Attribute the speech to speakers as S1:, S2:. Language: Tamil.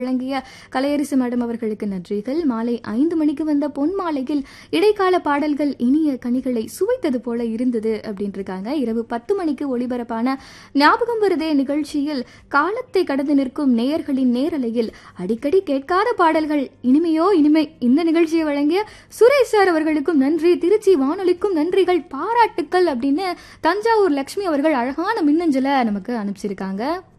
S1: வழங்கிய கலையரசு மேடம் அவர்களுக்கு நன்றிகள். மாலை 5 மணிக்கு வந்த பொன் மாலையில் இடைக்கால பாடல்கள் இனிய கனிகளை சுவைத்தது போல இருந்தது அப்படின்னு இருக்காங்க. இரவு 10 மணிக்கு ஒளிபரப்பான ஞாபகம் வருதே நிகழ்ச்சியில் காலத்தை கடந்து நிற்கும் நேயர்களின் நேரலையில் அடிக்கடி கேட்காத பாடல்கள் இனிமையோ இனிமை. இந்த நிகழ்ச்சியை வழங்கிய சுரேஷ் சார் அவர்களுக்கும் நன்றி, திருச்சி வானொலிக்கும் நன்றிகள், பாராட்டுக்கள் அப்படின்னு தஞ்சாவூர் லட்சுமி அவர்கள் அழகான மின்னஞ்சலை நமக்கு அனுப்பிச்சிருக்காங்க.